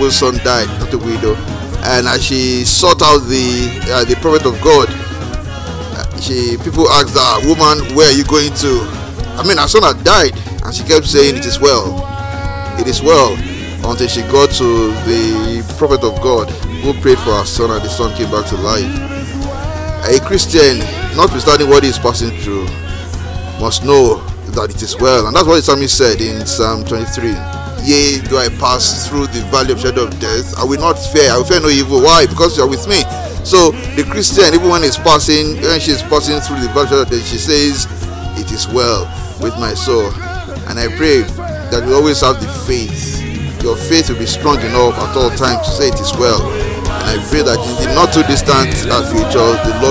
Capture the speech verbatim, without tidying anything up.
whose son died, not a widow. And as she sought out the uh, the prophet of God, uh, she people asked her, "Woman, where are you going to?" I mean, her son had died, and she kept saying, "It is well, it is well," until she got to the prophet of God, who prayed for her son, and the son came back to life. A Christian, notwithstanding what he is passing through, must know that it is well. And that's what the psalmist said in Psalm twenty-three. Yea, do I pass through the valley of shadow of death, I will not fear, I will fear no evil. Why? Because you are with me. So the Christian, even when he's passing, when she's passing through the valley of shadow of death, she says, it is well with my soul. And I pray that we always have the faith. Your faith will be strong enough at all times to say it is well. And I pray that in the not too distant future, the Lord